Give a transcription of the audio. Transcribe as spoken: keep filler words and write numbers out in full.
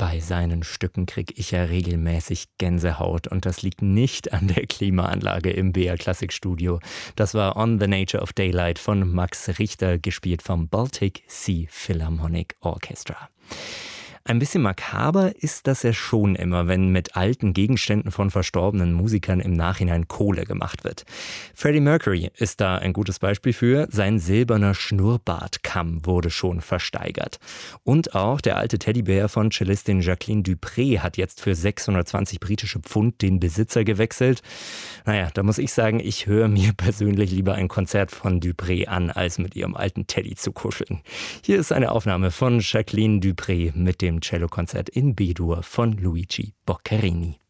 Bei seinen Stücken kriege ich ja regelmäßig Gänsehaut und das liegt nicht an der Klimaanlage im B R Klassikstudio. Das war On the Nature of Daylight von Max Richter, gespielt vom Baltic Sea Philharmonic Orchestra. Ein bisschen makaber ist das ja schon immer, wenn mit alten Gegenständen von verstorbenen Musikern im Nachhinein Kohle gemacht wird. Freddie Mercury ist da ein gutes Beispiel für. Sein silberner Schnurrbartkamm wurde schon versteigert. Und auch der alte Teddybär von Cellistin Jacqueline du Pré hat jetzt für sechshundertzwanzig britische Pfund den Besitzer gewechselt. Naja, da muss ich sagen, ich höre mir persönlich lieber ein Konzert von du Pré an, als mit ihrem alten Teddy zu kuscheln. Hier ist eine Aufnahme von Jacqueline du Pré mit dem Cellokonzert in B-Dur von Luigi Boccherini.